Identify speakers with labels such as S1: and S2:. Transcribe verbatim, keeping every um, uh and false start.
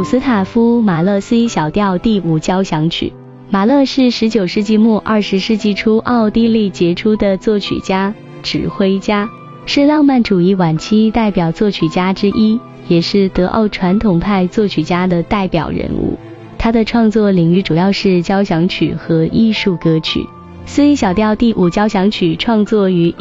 S1: 古斯塔夫·马勒 C 小调第五交响曲。马勒是十九世纪末二十世纪初奥地利杰出的作曲家、指挥家，是浪漫主义晚期代表作曲家之一，也是德奥传统派作曲家的代表人物。他的创作领域主要是交响曲和艺术歌曲。C 小调第五交响曲创作于